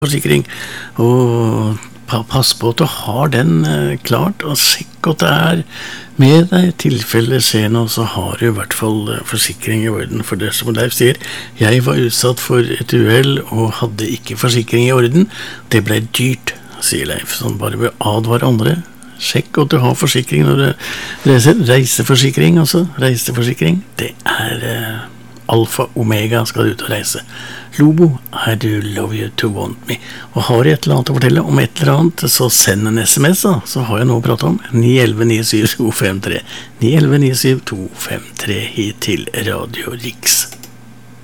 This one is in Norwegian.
forsikring, og pass på at du har den klart, og sjekk at det med deg. I tilfelle skjer noe, så har du I hvert fall forsikring I orden. For det som Leif sier, jeg var utsatt for et uhell og hadde ikke forsikring I orden. Det ble dyrt, sier Leif, sånn bare ved å advare andre. Sjekk at du har forsikring når du reiser. Reiseforsikring altså, reiseforsikring. Det alfa omega skal du ut og reise. Lobo, I do love you to want me. Og har jeg et eller annet å fortelle om et eller annet, så send en SMS da, så har jeg noe å prate om. 911 97253. 911 97253 hit til Radio Riks.